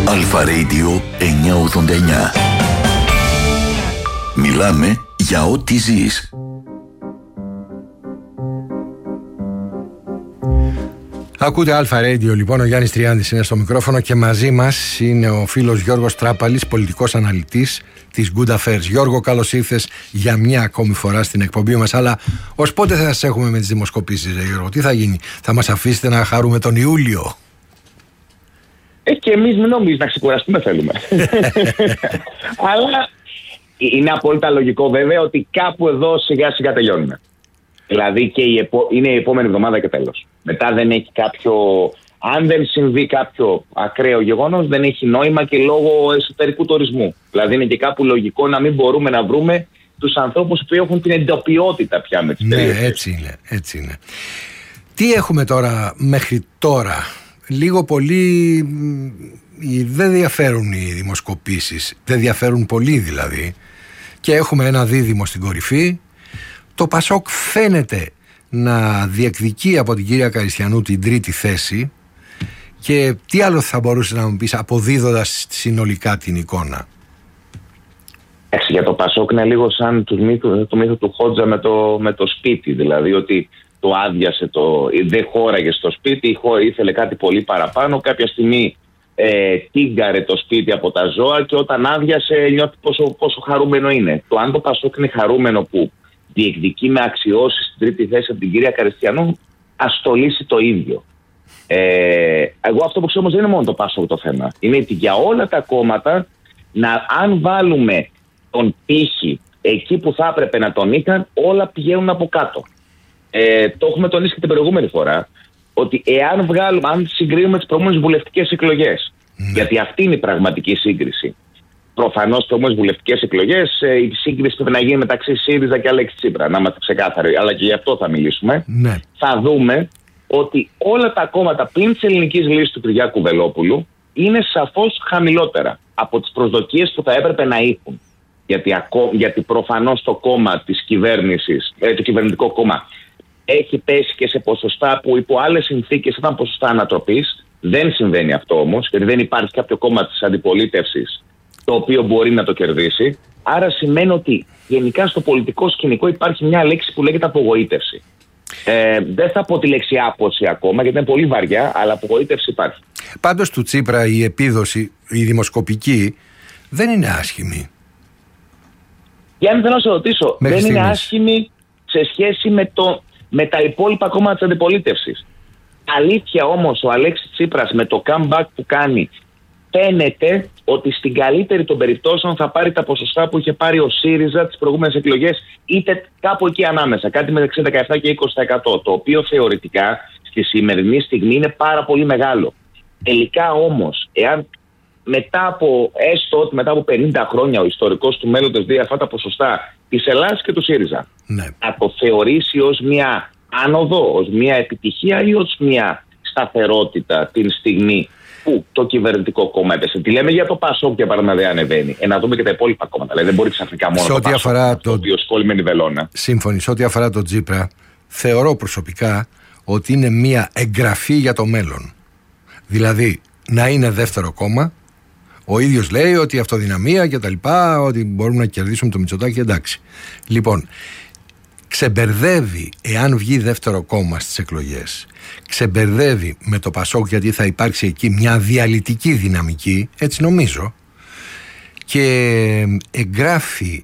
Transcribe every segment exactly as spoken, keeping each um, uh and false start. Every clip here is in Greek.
Αλφα Radio εννιακόσια ογδόντα εννιά. Μιλάμε για ό,τι ζεις. Ακούτε Αλφα Radio, λοιπόν, ο Γιάννης Τριάντης είναι στο μικρόφωνο και μαζί μας είναι ο φίλος Γιώργος Τράπαλης, πολιτικός αναλυτής της Good Affairs. Γιώργο, καλώς ήρθες για μια ακόμη φορά στην εκπομπή μας, αλλά ως πότε θα σας έχουμε με τις δημοσκοπήσεις, ρε Γιώργο, τι θα γίνει, θα μας αφήσετε να χαρούμε τον Ιούλιο? Ε, και εμείς μην νομίζεις, να ξεκουραστούμε θέλουμε. Αλλά είναι απόλυτα λογικό βέβαια ότι κάπου εδώ σιγά σιγά τελειώνουμε. Δηλαδή και η επο... είναι η επόμενη εβδομάδα και τέλος. Μετά δεν έχει κάποιο... Αν δεν συμβεί κάποιο ακραίο γεγονός, δεν έχει νόημα και λόγω εσωτερικού τουρισμού. Δηλαδή είναι και κάπου λογικό να μην μπορούμε να βρούμε τους ανθρώπους που έχουν την εντοπιότητα πια με τις ναι, περιοχές. έτσι είναι, έτσι είναι. Τι έχουμε τώρα μέχρι τώρα? Λίγο πολύ δεν διαφέρουν οι δημοσκοπήσεις, δεν διαφέρουν πολύ δηλαδή. Και έχουμε ένα δίδυμο στην κορυφή. Το Πασόκ φαίνεται να διεκδικεί από την κυρία Καριστιανού την τρίτη θέση. Και τι άλλο θα μπορούσε να μου πεις αποδίδοντας συνολικά την εικόνα? Έτσι, για το Πασόκ είναι λίγο σαν το μύθο, το μύθο του Χότζα με το, με το σπίτι. Δηλαδή ότι το άδειασε, το, δεν χώραγε στο σπίτι, ήθελε κάτι πολύ παραπάνω. Κάποια στιγμή ε, τίγκαρε το σπίτι από τα ζώα και όταν άδειασε νιώθει πόσο, πόσο χαρούμενο είναι. Το αν το Πασόκ είναι χαρούμενο που διεκδικεί με αξιώσεις στην τρίτη θέση από την κυρία Καριστιανού, ας το λύσει το ίδιο. Ε, εγώ αυτό που ξέρω όμως δεν είναι μόνο το Πασόκ το θέμα. Είναι ότι για όλα τα κόμματα, να, αν βάλουμε τον πύχη εκεί που θα έπρεπε να τον είχαν, όλα πηγαίνουν από κάτω. Ε, το έχουμε τονίσει και την προηγούμενη φορά, ότι εάν βγάλουμε, αν συγκρίνουμε τις προηγούμενες βουλευτικές εκλογές, mm. γιατί αυτή είναι η πραγματική σύγκριση. Προφανώς στις προηγούμενες βουλευτικές εκλογές ε, η σύγκριση πρέπει να γίνει μεταξύ ΣΥΡΙΖΑ και Αλέξη Τσίπρα, να είμαστε ξεκάθαροι, αλλά και γι' αυτό θα μιλήσουμε. Mm. Θα δούμε ότι όλα τα κόμματα πλην της ελληνικής λύσης του Κυριάκου Βελόπουλου είναι σαφώς χαμηλότερα από τις προσδοκίες που θα έπρεπε να έχουν. Γιατί, ακό, γιατί προφανώς το κόμμα της κυβέρνησης, ε, το κυβερνητικό κόμμα, έχει πέσει και σε ποσοστά που υπό άλλες συνθήκες ήταν ποσοστά ανατροπής. Δεν συμβαίνει αυτό όμως, γιατί δεν υπάρχει κάποιο κόμμα της αντιπολίτευσης το οποίο μπορεί να το κερδίσει. Άρα σημαίνει ότι γενικά στο πολιτικό σκηνικό υπάρχει μια λέξη που λέγεται απογοήτευση. Ε, δεν θα πω τη λέξη άποψη ακόμα, γιατί είναι πολύ βαριά, αλλά απογοήτευση υπάρχει. Πάντως του Τσίπρα η επίδοση, η δημοσκοπική, δεν είναι άσχημη. Γιάννη, θέλω να σε ρωτήσω, Μέχρι δεν στιγμής. είναι άσχημη σε σχέση με, το, με τα υπόλοιπα κόμματα της αντιπολίτευσης. Αλήθεια όμως, ο Αλέξης Τσίπρας με το comeback που κάνει, φαίνεται ότι στην καλύτερη των περιπτώσεων θα πάρει τα ποσοστά που είχε πάρει ο ΣΥΡΙΖΑ τις προηγούμενες εκλογές, είτε κάπου εκεί ανάμεσα, κάτι μεταξύ δεκαεπτά και είκοσι τοις εκατό, το οποίο θεωρητικά στη σημερινή στιγμή είναι πάρα πολύ μεγάλο. Τελικά όμως, εάν μετά από, έστω ότι μετά από πενήντα χρόνια ο ιστορικός του μέλλοντος δει αυτά τα ποσοστά της Ελλάδας και του ΣΥΡΙΖΑ, Ναι. θα το θεωρήσει ως μια άνοδο, ως μια επιτυχία ή ως μια σταθερότητα την στιγμή που το κυβερνητικό κόμμα έπεσε? Τι λέμε για το Πασόκ, για παράδειγμα, δεν ανεβαίνει. Ε, να δούμε και τα υπόλοιπα κόμματα. Δηλαδή, δεν μπορεί ξαφνικά μόνο Σε το ό,τι Πασόκ, αφορά το το- οποίο σκόλμενη βελόνα. Σύμφωνοι, σε ό,τι αφορά τον Τσίπρα, θεωρώ προσωπικά ότι είναι μια εγγραφή για το μέλλον. Δηλαδή, να είναι δεύτερο κόμμα. Ο ίδιος λέει ότι η αυτοδυναμία και τα λοιπά, ότι μπορούμε να κερδίσουμε το Μητσοτάκη, εντάξει. Λοιπόν, ξεμπερδεύει, εάν βγει δεύτερο κόμμα στις εκλογές, ξεμπερδεύει με το Πασόκ, γιατί θα υπάρξει εκεί μια διαλυτική δυναμική, έτσι νομίζω, και εγγράφει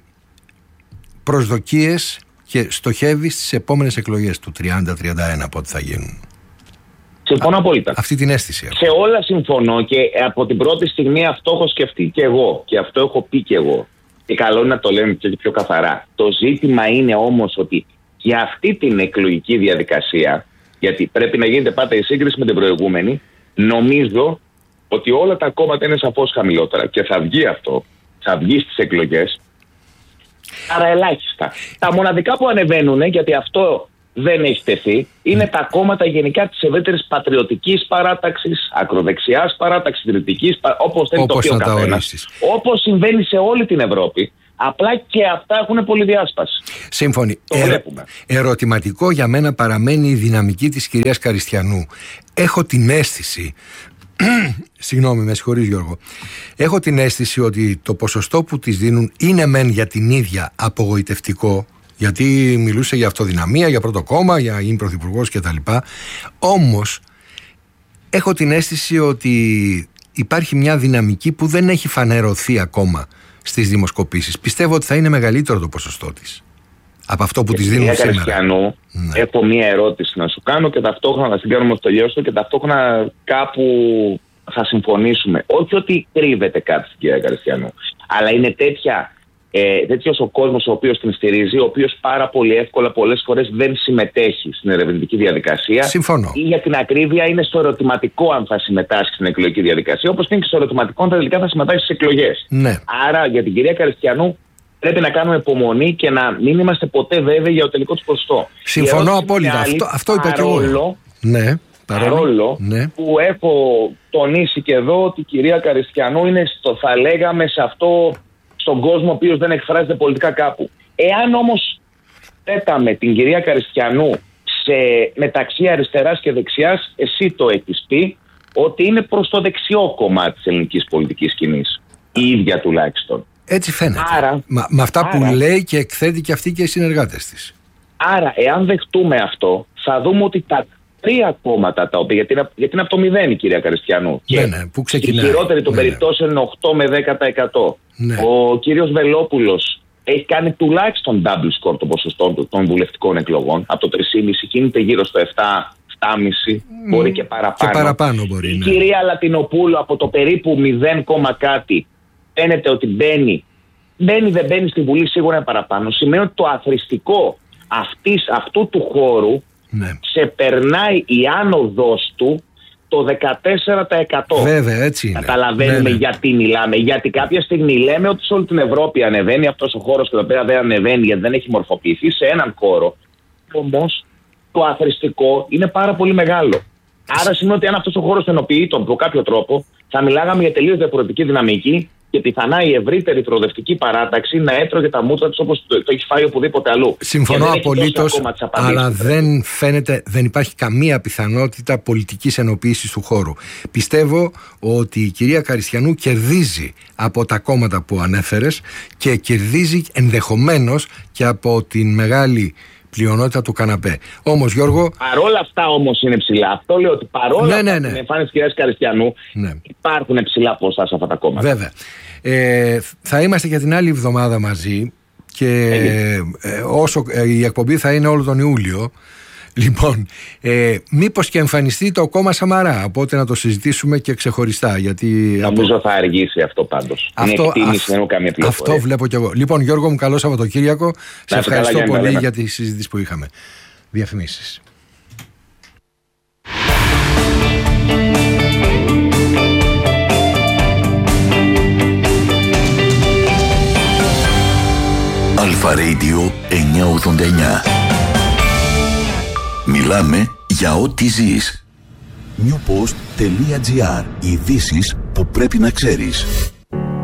προσδοκίες και στοχεύει στις επόμενες εκλογές του τριάντα τριάντα ένα, πότε θα γίνουν. Συμφωνώ απόλυτα. Αυτή την αίσθηση έχω. Σε όλα συμφωνώ και από την πρώτη στιγμή αυτό έχω σκεφτεί και εγώ και αυτό έχω πει και εγώ. Και καλό είναι να το λέμε και πιο καθαρά. Το ζήτημα είναι όμως ότι για αυτή την εκλογική διαδικασία, γιατί πρέπει να γίνεται πάντα η σύγκριση με την προηγούμενη, νομίζω ότι όλα τα κόμματα είναι σαφώς χαμηλότερα και θα βγει αυτό, θα βγει στις εκλογές, άρα ελάχιστα. Τα μοναδικά που ανεβαίνουν, γιατί αυτό δεν έχει τεθεί, είναι τα κόμματα γενικά της ευρύτερης πατριωτικής παράταξης, ακροδεξιάς παράταξης, συντηρητικής, όπως θέλει το πει ο καθένας. Όπως συμβαίνει σε όλη την Ευρώπη, απλά και αυτά έχουν πολυδιάσπαση. Σύμφωνοι. Το βλέπουμε. Ε, ερωτηματικό για μένα παραμένει η δυναμική της κυρίας Καριστιανού. Έχω την αίσθηση Συγγνώμη, με συγχωρείς Γιώργο. Έχω την αίσθηση ότι το ποσοστό που της δίνουν είναι μεν για την ίδια απογοητευτικό, γιατί μιλούσε για αυτοδυναμία, για πρώτο κόμμα, για είναι πρωθυπουργός κτλ. Όμως έχω την αίσθηση ότι υπάρχει μια δυναμική που δεν έχει φανερωθεί ακόμα στις δημοσκοπήσεις. Πιστεύω ότι θα είναι μεγαλύτερο το ποσοστό της από αυτό που της δίνουν σήμερα. Καριστιανού, ναι. Έχω μία ερώτηση να σου κάνω και ταυτόχρονα να την κάνουμε στο τελειώσω και ταυτόχρονα κάπου θα συμφωνήσουμε. Όχι ότι κρύβεται κάτι στην κυρία Καριστιανού, αλλά είναι τέτοια, ε, τέτοιος ο κόσμος ο οποίος την στηρίζει, ο οποίος πάρα πολύ εύκολα πολλές φορές δεν συμμετέχει στην ερευνητική διαδικασία. Συμφωνώ. Ή για την ακρίβεια είναι στο ερωτηματικό αν θα συμμετάσχει στην εκλογική διαδικασία, όπως είναι και στο ερωτηματικό αν τελικά θα συμμετάσχει στις εκλογές. Ναι. Άρα για την κυρία Καριστιανού πρέπει να κάνουμε υπομονή και να μην είμαστε ποτέ βέβαιοι για το τελικό του ποσοστό. Συμφωνώ απόλυτα. Αυτό, αυτό είπα και εγώ. Ναι. Παρόλο, παρόλο ναι. που έχω τονίσει και εδώ ότι η κυρία Καριστιανού είναι στο, θα λέγαμε, σε αυτό, στον κόσμο ο οποίος δεν εκφράζεται πολιτικά κάπου. Εάν όμως θέταμε την κυρία Καριστιανού σε, μεταξύ αριστεράς και δεξιάς, εσύ το έχεις πει ότι είναι προς το δεξιό κομμάτι της ελληνικής πολιτικής σκηνής. Η ίδια τουλάχιστον. Έτσι φαίνεται. Άρα, Μα, με αυτά άρα, που λέει και εκθέτει και αυτή και οι συνεργάτες της. Άρα, εάν δεχτούμε αυτό, θα δούμε ότι τα τρία κόμματα τα οποία, γιατί είναι, γιατί είναι από το μηδέν η κυρία Καριστιανού. Ναι, και ναι, που ξεκινάει. Η χειρότερη των ναι, περιπτώσεων είναι οκτώ με δέκα τοις εκατό. Ναι. Ο κύριος Βελόπουλος έχει κάνει τουλάχιστον double score το ποσοστό των βουλευτικών εκλογών. Από το τρία κόμμα πέντε κινείται γύρω στο επτά, επτά κόμμα πέντε, mm, μπορεί και παραπάνω. Και παραπάνω μπορεί, η ναι. κυρία Λατινοπούλου από το περίπου μηδέν, κάτι φαίνεται ότι μπαίνει. Μπαίνει, δεν μπαίνει στη Βουλή, σίγουρα είναι παραπάνω. Σημαίνει ότι το αθροιστικό αυτής, αυτού του χώρου ναι. ξεπερνάει η άνοδος του το δεκατέσσερα τοις εκατό. Βέβαια, έτσι είναι. Καταλαβαίνουμε ναι, ναι. γιατί μιλάμε. Γιατί κάποια στιγμή λέμε ότι σε όλη την Ευρώπη ανεβαίνει αυτός ο χώρος και εδώ πέρα δεν ανεβαίνει γιατί δεν έχει μορφοποιηθεί σε έναν χώρο. Όμως το αθροιστικό είναι πάρα πολύ μεγάλο. Άρα σημαίνει ότι αν αυτός ο χώρος ενοποιείται από κάποιο τρόπο, θα μιλάγαμε για τελείως διαφορετική δυναμική και πιθανά η ευρύτερη προοδευτική παράταξη να έτρωγε τα μούτρα της όπως το, το έχει φάει οπουδήποτε αλλού. Συμφωνώ απολύτως, αλλά δεν φαίνεται, δεν υπάρχει καμία πιθανότητα πολιτικής ενοποίησης του χώρου. Πιστεύω ότι η κυρία Καριστιανού κερδίζει από τα κόμματα που ανέφερες και κερδίζει ενδεχομένως και από την μεγάλη πλειονότητα του καναπέ. Όμως, Γιώργο. Παρόλα αυτά όμως είναι ψηλά. Αυτό λέω ότι παρόλα ναι, ναι, ναι. αυτά την εμφάνιση της κυρίας Καριστιανού ναι. υπάρχουν ψηλά ποσά σε αυτά τα κόμματα. Βέβαια. Ε, θα είμαστε για την άλλη εβδομάδα μαζί και ε, όσο ε, η εκπομπή θα είναι όλο τον Ιούλιο. Λοιπόν, ε, μήπως και εμφανιστεί το κόμμα Σαμαρά, οπότε να το συζητήσουμε και ξεχωριστά. Γιατί νομίζω από... θα αργήσει αυτό πάντως. Αυτό, είναι εκτίμηση, δεν έχω καμία πληροφορία. Αυτό βλέπω κι εγώ. Λοιπόν, Γιώργο μου, καλό Σαββατοκύριακο. Σε ευχαριστώ καλά, πολύ για τη συζήτηση που είχαμε. Διαφημίσεις. Αλφα Radio εννιακόσια ογδόντα εννιά. Μιλάμε για ό,τι ζεις. newpost.gr. Ειδήσεις που πρέπει να ξέρεις.